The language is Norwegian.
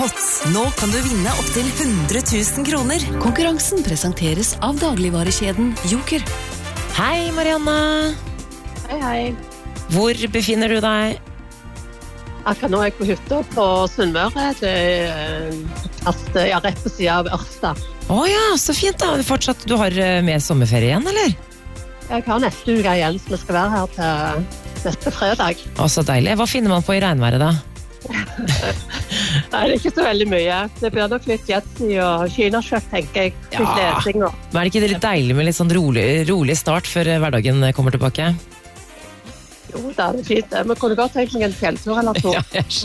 Nå kan du vinne opp til 100 000 kroner. Konkurransen presenteres av dagligvarekjeden Joker. Hei, Marianne. Hei. Hvor befinner du deg? Akkurat nå er jeg på hytta på Sunnmøre. Det er rett på siden av Ørsta. Ja, så fint da. Du har med sommerferie igjen, eller? Jeg har neste uke igjen, så vi skal være her til neste fredag. Så deilig. Hva finner man på i regnværet da? Nei, det er ikke så veldig mye. Det blir nok litt jetsi og kinakjøtt, tenker jeg. Litt lesing og... Men er det ikke litt deilig med litt sånn rolig start før hverdagen kommer tilbake? Jo, det er fint. Vi kunne godt tenkt meg en fjelltur eller to. Ja, jeg